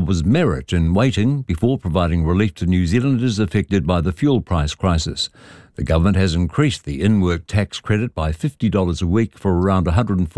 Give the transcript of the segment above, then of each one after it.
was merit in waiting before providing relief to New Zealanders affected by the fuel price crisis. The government has increased the in-work tax credit by $50 a week for around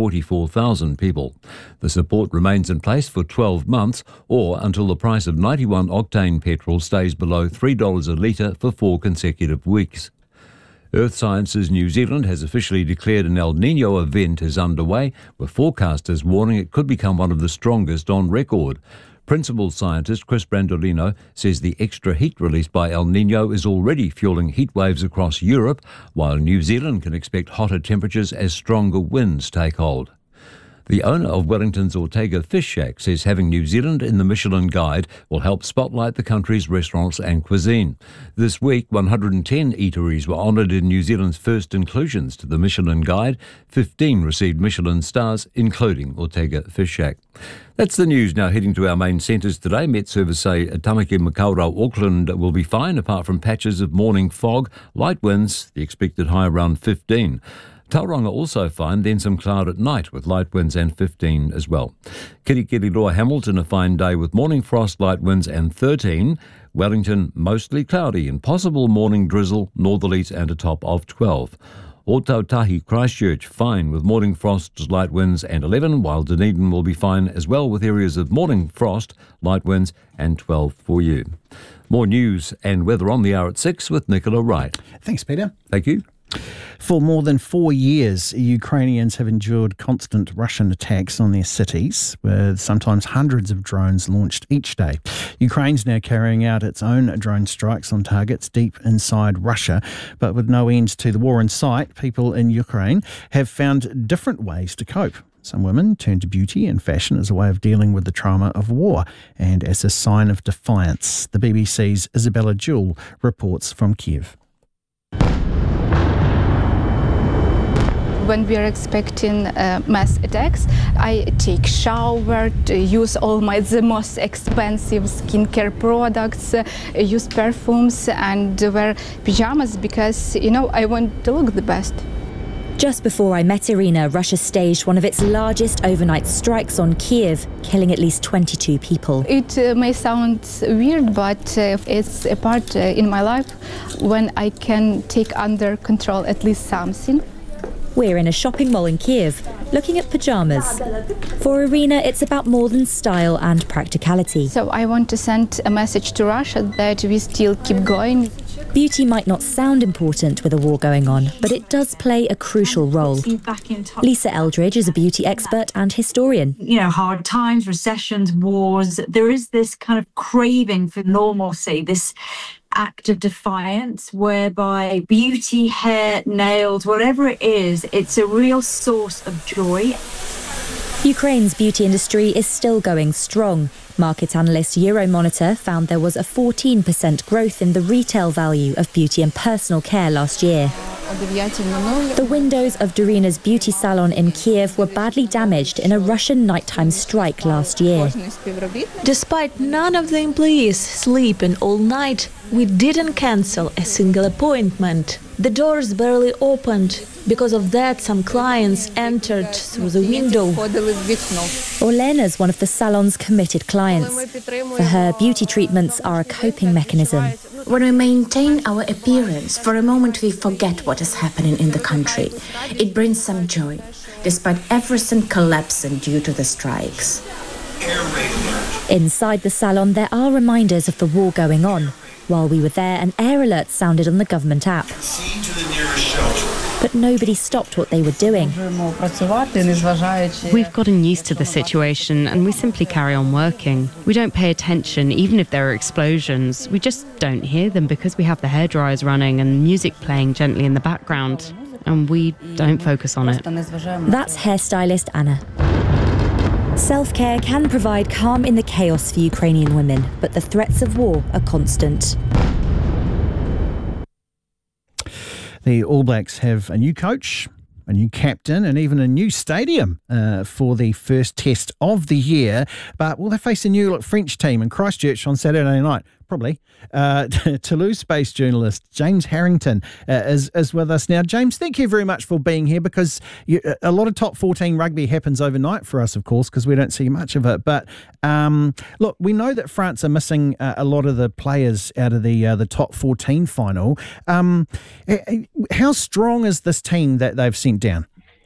144,000 people. The support remains in place for 12 months or until the price of 91 octane petrol stays below $3 a litre for 4 consecutive weeks. Earth Sciences New Zealand has officially declared an El Niño event is underway, with forecasters warning it could become one of the strongest on record. Principal scientist Chris Brandolino says the extra heat released by El Niño is already fueling heat waves across Europe, while New Zealand can expect hotter temperatures as stronger winds take hold. The owner of Wellington's Ortega Fish Shack says having New Zealand in the Michelin Guide will help spotlight the country's restaurants and cuisine. This week, 110 eateries were honoured in New Zealand's first inclusions to the Michelin Guide. 15 received Michelin stars, including Ortega Fish Shack. That's the news. Now heading to our main centres today. Met Service say Tamaki, Makaurau, Auckland will be fine apart from patches of morning fog. Light winds, the expected high around 15. Tauranga also fine, then some cloud at night with light winds and 15 as well. Kirikiriroa, Hamilton, a fine day with morning frost, light winds and 13. Wellington, mostly cloudy and possible morning drizzle, northerlies and a top of 12. Otautahi, Christchurch, fine with morning frost, light winds and 11, while Dunedin will be fine as well with areas of morning frost, light winds and 12 for you. More news and weather on the hour at 6 with Nicola Wright. Thanks, Peter. Thank you. For more than 4 years, Ukrainians have endured constant Russian attacks on their cities, with sometimes hundreds of drones launched each day. Ukraine's now carrying out its own drone strikes on targets deep inside Russia, but with no end to the war in sight, people in Ukraine have found different ways to cope. Some women turn to beauty and fashion as a way of dealing with the trauma of war and as a sign of defiance. The BBC's Isabella Jewell reports from Kiev. When we are expecting mass attacks, I take shower, use the most expensive skincare products, use perfumes and wear pyjamas because, I want to look the best. Just before I met Irina, Russia staged one of its largest overnight strikes on Kiev, killing at least 22 people. It may sound weird, but it's a part in my life when I can take under control at least something. We're in a shopping mall in Kiev, looking at pyjamas. For Irina, it's about more than style and practicality. So I want to send a message to Russia that we still keep going. Beauty might not sound important with a war going on, but it does play a crucial role. Lisa Eldridge is a beauty expert and historian. Hard times, recessions, wars, there is this kind of craving for normalcy, this act of defiance whereby beauty, hair, nails, whatever it is, it's a real source of joy. Ukraine's beauty industry is still going strong. Market analyst Euromonitor found there was a 14% growth in the retail value of beauty and personal care last year. The windows of Dorina's beauty salon in Kiev were badly damaged in a Russian nighttime strike last year. Despite none of the employees sleeping all night, we didn't cancel a single appointment. The doors barely opened. Because of that, some clients entered through the window. Olena's one of the salon's committed clients. For her, beauty treatments are a coping mechanism. When we maintain our appearance, for a moment we forget what is happening in the country. It brings some joy, despite everything collapsing due to the strikes. Inside the salon, there are reminders of the war going on. While we were there, an air alert sounded on the government app. Proceed to the nearest shelter. But nobody stopped what they were doing. We've gotten used to the situation and we simply carry on working. We don't pay attention even if there are explosions. We just don't hear them because we have the hairdryers running and music playing gently in the background. And we don't focus on it. That's hairstylist Anna. Self-care can provide calm in the chaos for Ukrainian women, but the threats of war are constant. The All Blacks have a new coach, a new captain and even a new stadium for the first test of the year. But will they face a new French team in Christchurch on Saturday night? probably. Toulouse-based journalist James Harrington is with us now. James, thank you very much for being here, because a lot of top 14 rugby happens overnight for us, of course, because we don't see much of it. But look, we know that France are missing a lot of the players out of the top 14 final. How strong is this team that they've sent down?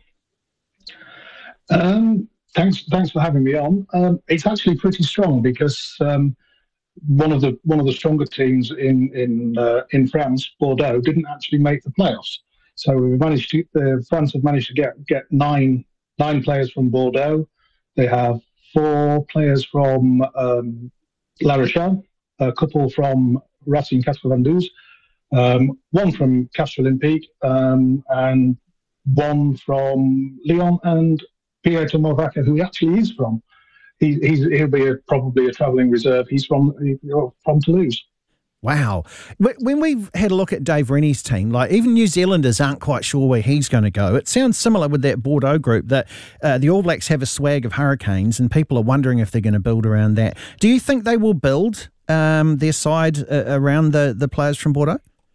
Thanks for having me on. It's actually pretty strong, because one of the stronger teams in France, Bordeaux, didn't actually make the playoffs. So France have managed to get nine players from Bordeaux. They have 4 players from La Rochelle, a couple from Racing 92, one from Castres Olympique, and one from Lyon, and Pierre-Thomas Vaca, who he actually is from. He'll be probably a travelling reserve. He's from Toulouse. Wow. When we've had a look at Dave Rennie's team, like even New Zealanders aren't quite sure where he's going to go. It sounds similar with that Bordeaux group, that the All Blacks have a swag of Hurricanes, and people are wondering if they're going to build around that. Do you think they will build their side around the players from Bordeaux?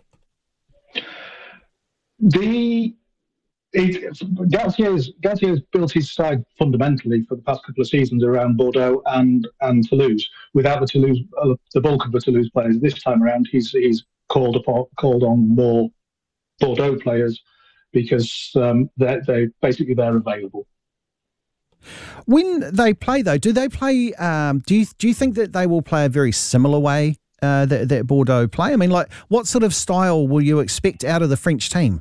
Galtier's built his side fundamentally for the past couple of seasons around Bordeaux and Toulouse. Without the bulk of the Toulouse players this time around, he's called on more Bordeaux players, because they're available. When they play, though, do they play? Do you think that they will play a very similar way that Bordeaux play? I mean, like, what sort of style will you expect out of the French team?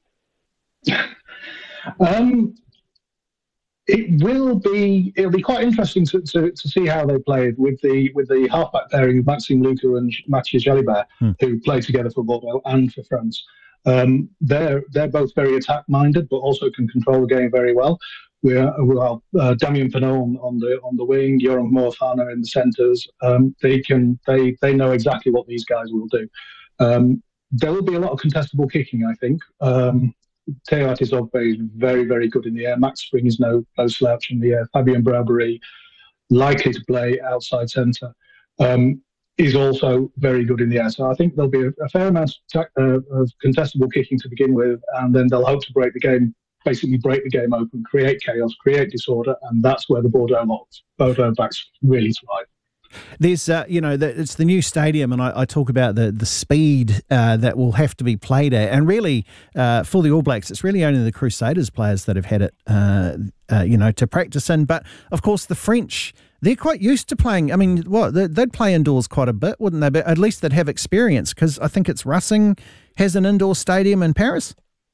It'll be quite interesting to see how they play with the halfback pairing of Maxime Lucu and Mathieu Jalibert, who play together for Bordeaux and for France. They're both very attack minded, but also can control the game very well. Damien Penaud on the wing, Yoram Moefana in the centres. They know exactly what these guys will do. There will be a lot of contestable kicking, I think. Théo Atisogbe is very, very good in the air. Max Spring is no slouch in the air. Fabien Braubery, likely to play outside centre, is also very good in the air. So I think there'll be a fair amount of contestable kicking to begin with, and then they'll hope to break the game open, create chaos, create disorder, and that's where the Bordeaux backs really thrive. There's, it's the new stadium, and I talk about the speed that will have to be played at. And really, for the All Blacks, it's really only the Crusaders players that have had it, to practice in. But, of course, the French, they're quite used to playing. I mean, they'd play indoors quite a bit, wouldn't they? But at least they'd have experience, because I think it's Racing has an indoor stadium in Paris.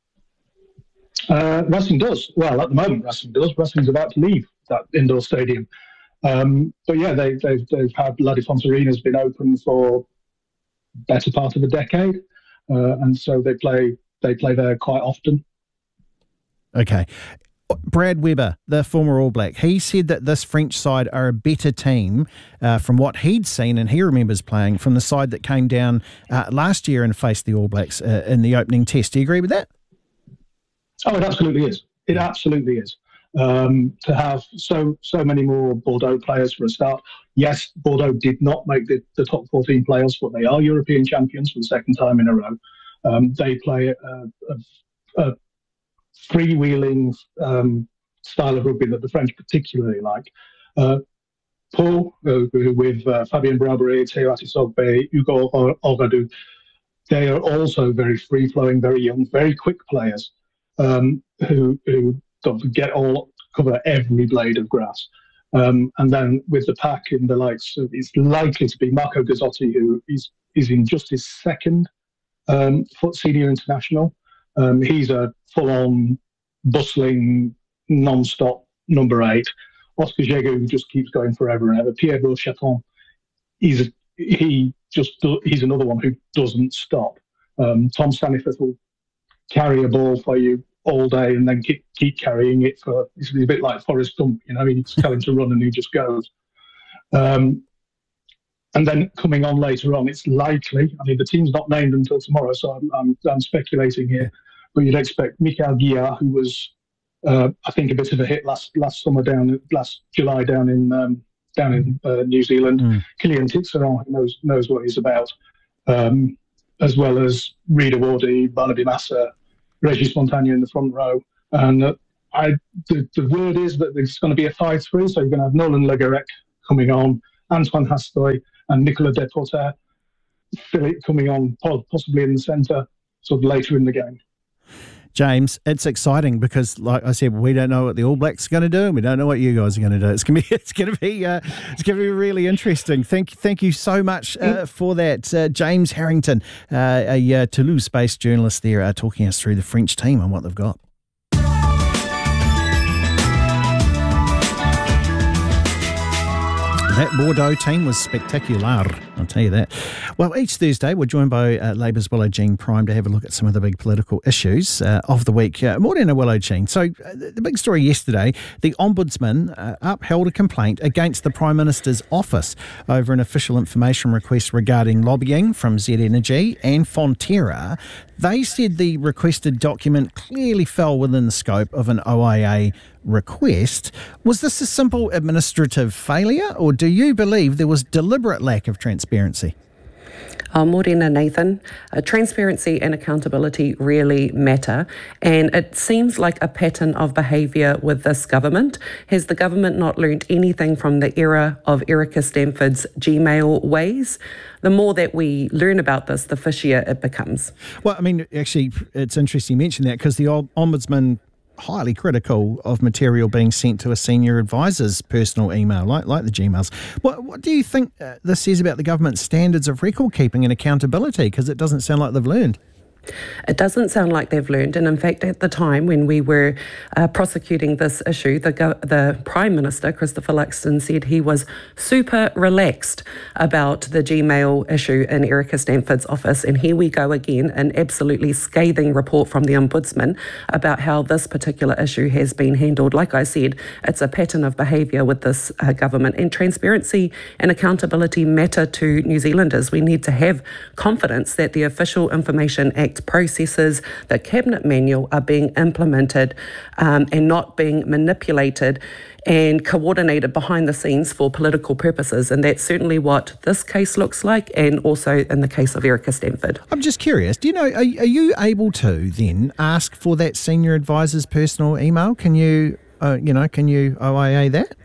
Racing does. Well, at the moment, Racing does. Racing's about to leave that indoor stadium. But yeah, they've had La Défense Arena's been open for better part of a decade, and so they play there quite often. Okay. Brad Weber, the former All Black, he said that this French side are a better team from what he'd seen, and he remembers playing from the side that came down last year and faced the All Blacks in the opening test. Do you agree with that? Oh, it absolutely is. It absolutely is. To have so many more Bordeaux players for a start. Yes, Bordeaux did not make the top 14 playoffs, but they are European champions for the second time in a row. They play a freewheeling style of rugby that the French particularly like. Pau, with Fabien Braubery, Théo Atisogbe, Hugo Ogadou, they are also very free-flowing, very young, very quick players who cover every blade of grass. And then with the pack in the likes, it's likely to be Marco Gazzotti, who is in just his second senior international. He's a full-on, bustling, non-stop number 8. Oscar Jegu, who just keeps going forever and ever. Pierre Beauchaton, he's another one who doesn't stop. Tom Staniforth will carry a ball for you all day and then keep carrying it for. It's a bit like Forrest Gump, you just tell him to run and he just goes. And then coming on later on, it's likely. I mean, the team's not named until tomorrow, so I'm speculating here. But you'd expect Michael Guillard, who was, I think, a bit of a hit last July down down in New Zealand. Killian Titzeron knows what he's about, as well as Rita Wardy, Barnaby Massa, Regis Montagna in the front row. And the word is that there's going to be a 5-3, so you're going to have Nolan Le Garrec coming on, Antoine Hastoy and Nicolas Deporter, Philippe coming on, possibly in the centre, sort of later in the game. James, it's exciting because, like I said, we don't know what the All Blacks are going to do, and we don't know what you guys are going to do. It's going to be really interesting. Thank you so much for that, James Harrington, a Toulouse-based journalist there, talking us through the French team and what they've got. That Bordeaux team was spectacular, I'll tell you that. Well, each Thursday we're joined by Labour's Willow Jean Prime to have a look at some of the big political issues of the week. Morning, Willow Jean. So the big story yesterday, the Ombudsman upheld a complaint against the Prime Minister's office over an official information request regarding lobbying from Z Energy and Fonterra. They said the requested document clearly fell within the scope of an OIA request. Was this a simple administrative failure, or do you believe there was deliberate lack of transparency? Morena, Nathan. Transparency and accountability really matter, and it seems like a pattern of behaviour with this government. Has the government not learnt anything from the era of Erica Stanford's Gmail ways? The more that we learn about this, the fishier it becomes. Well, I mean, actually, it's interesting you mention that because the Ombudsman highly critical of material being sent to a senior advisor's personal email, like the Gmails. What do you think this says about the government's standards of record keeping and accountability? Because it doesn't sound like they've learned. It doesn't sound like they've learned, and in fact at the time when we were prosecuting this issue, the Prime Minister, Christopher Luxon, said he was super relaxed about the Gmail issue in Erica Stanford's office, and here we go again, an absolutely scathing report from the Ombudsman about how this particular issue has been handled. Like I said, it's a pattern of behaviour with this government, and transparency and accountability matter to New Zealanders. We need to have confidence that the Official Information Act processes, the Cabinet Manual, are being implemented and not being manipulated and coordinated behind the scenes for political purposes. And that's certainly what this case looks like, and also in the case of Erica Stanford. I'm just curious, do you know, are you able to then ask for that senior advisor's personal email? Can you, can you OIA that?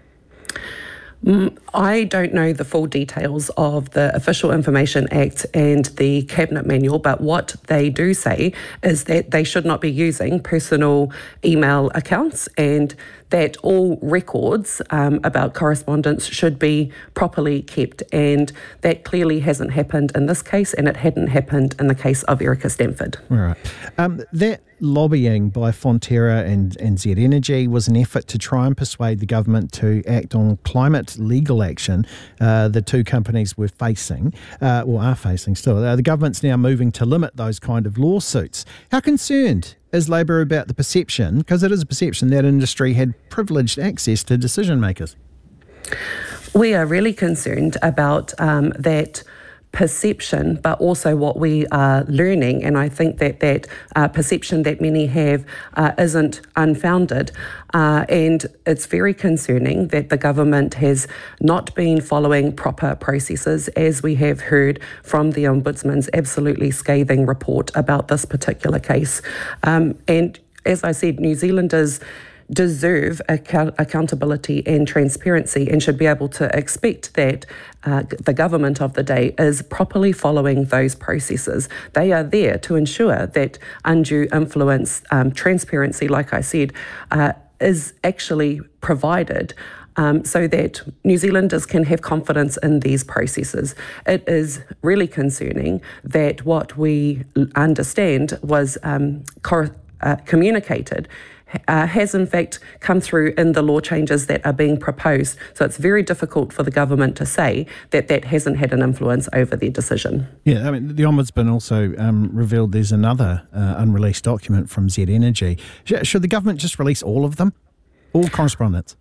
I don't know the full details of the Official Information Act and the Cabinet Manual, but what they do say is that they should not be using personal email accounts, and that all records about correspondence should be properly kept, and that clearly hasn't happened in this case, and it hadn't happened in the case of Erica Stanford. All right. That lobbying by Fonterra and Z Energy was an effort to try and persuade the government to act on climate legal action the two companies were facing, or are facing still. The government's now moving to limit those kind of lawsuits. How concerned is Labor about the perception, because it is a perception, that industry had privileged access to decision makers? We are really concerned about that perception, but also what we are learning, and I think that perception that many have isn't unfounded, and it's very concerning that the government has not been following proper processes, as we have heard from the Ombudsman's absolutely scathing report about this particular case. And as I said, New Zealanders deserve accountability and transparency, and should be able to expect that the government of the day is properly following those processes. They are there to ensure that undue influence, transparency, like I said, is actually provided, so that New Zealanders can have confidence in these processes. It is really concerning that what we understand was communicated has in fact come through in the law changes that are being proposed. So it's very difficult for the government to say that that hasn't had an influence over their decision. Yeah, I mean, the Ombudsman also revealed there's another unreleased document from Z Energy. Should the government just release all of them? All correspondence?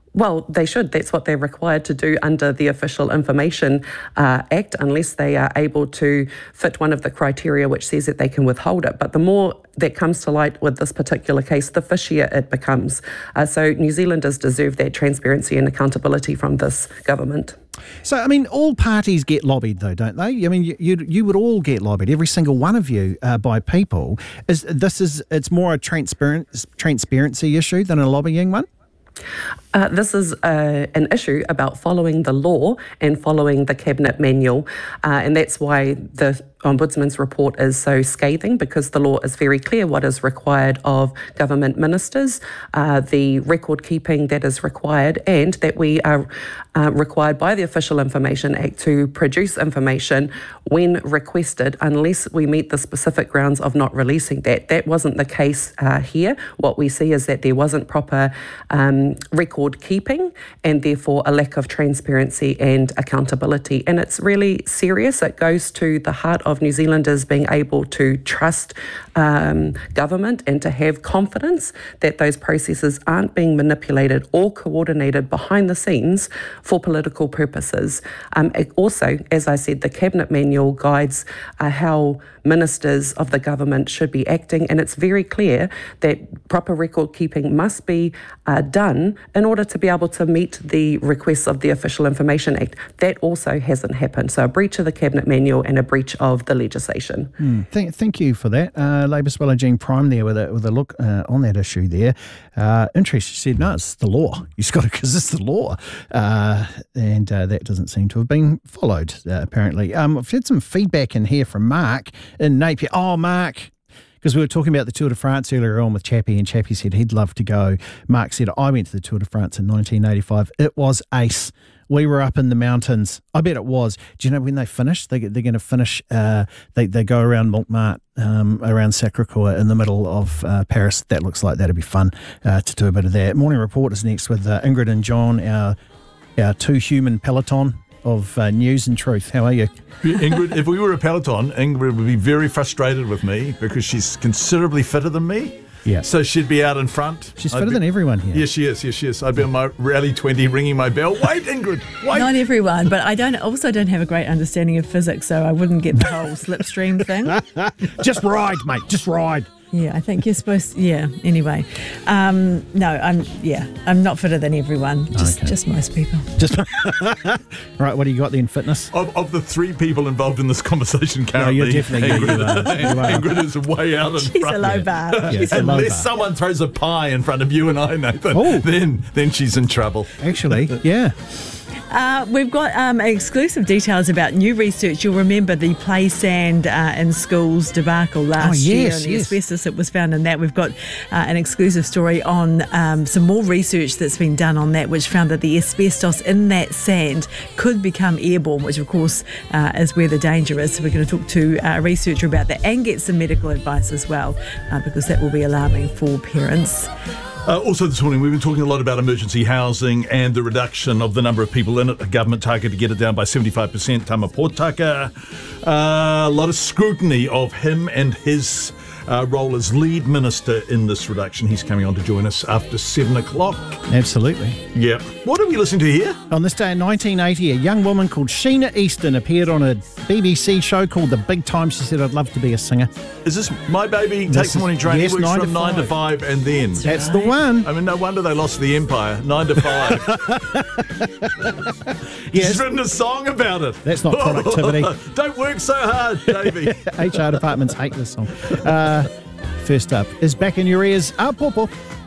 Well, they should. That's what they're required to do under the Official Information Act, unless they are able to fit one of the criteria which says that they can withhold it. But the more that comes to light with this particular case, the fishier it becomes. So New Zealanders deserve that transparency and accountability from this government. So, I mean, all parties get lobbied, though, don't they? I mean, you would all get lobbied, every single one of you, by people. It's more a transparency issue than a lobbying one? This is an issue about following the law and following the Cabinet manual, and that's why the Ombudsman's report is so scathing, because the law is very clear what is required of government ministers, the record keeping that is required, and that we are required by the Official Information Act to produce information when requested, unless we meet the specific grounds of not releasing that. That wasn't the case here. What we see is that there wasn't proper record keeping, and therefore a lack of transparency and accountability. And it's really serious. It goes to the heart of New Zealanders being able to trust government and to have confidence that those processes aren't being manipulated or coordinated behind the scenes for political purposes. Also, as I said, the Cabinet manual guides how ministers of the government should be acting, and it's very clear that proper record keeping must be done in order to be able to meet the requests of the Official Information Act. That also hasn't happened. So a breach of the Cabinet manual and a breach of the legislation. Thank you for that. Labour Swallow Jean Prime there with a look on that issue there. Interesting, she said, no, it's the law. You just got to, because it's the law. And that doesn't seem to have been followed, apparently. I've had some feedback in here from Mark in Napier. Oh, Mark, because we were talking about the Tour de France earlier on with Chappie, and Chappie said he'd love to go. Mark said, I went to the Tour de France in 1985. It was ace. We were up in the mountains. I bet it was. Do you know when they finish? They're going to finish, they go around Montmartre, around Sacré-Cœur in the middle of Paris. That looks like that'd be fun to do a bit of that. Morning Report is next with Ingrid and John, our two human peloton of news and truth. How are you? Ingrid, if we were a peloton, Ingrid would be very frustrated with me because she's considerably fitter than me. Yeah. So she'd be out in front. She's fitter than everyone here. Yes, she is. Yes, she is. I'd be on my Rally 20 ringing my bell. Wait, Ingrid, wait. Not everyone, but I don't have a great understanding of physics, so I wouldn't get the whole slipstream thing. Just ride, mate. Just ride. Yeah, I think you're supposed to, anyway. No, I'm not fitter than everyone, just most people. Right, what do you got then, fitness? Of the three people involved in this conversation currently, you're definitely Ingrid is way out in front. She's a low bar. Unless someone throws a pie in front of you and I, Nathan, then she's in trouble. Actually, yeah. We've got exclusive details about new research. You'll remember the play sand in schools debacle last year and the asbestos that was found in that. We've got an exclusive story on some more research that's been done on that, which found that the asbestos in that sand could become airborne, which of course is where the danger is. So we're going to talk to a researcher about that and get some medical advice as well, because that will be alarming for parents. Also this morning, we've been talking a lot about emergency housing and the reduction of the number of people in it. A government target to get it down by 75%. Tama Potaka. A lot of scrutiny of him and his role as lead minister in this reduction. He's coming on to join us after 7 o'clock. Absolutely. Yeah. What are we listening to here? On this day in 1980, a young woman called Sheena Easton appeared on a BBC show called The Big Time. She said, I'd love to be a singer. Is this My Baby Takes the Morning Train? Yes, he works from 9 to 5 and then. That's the one. I mean, no wonder they lost the empire. 9 to 5. Yes. She's written a song about it. That's not productivity. Don't work so hard, Davey. HR departments hate this song. First up is Back in Your Ears, Pawpaw.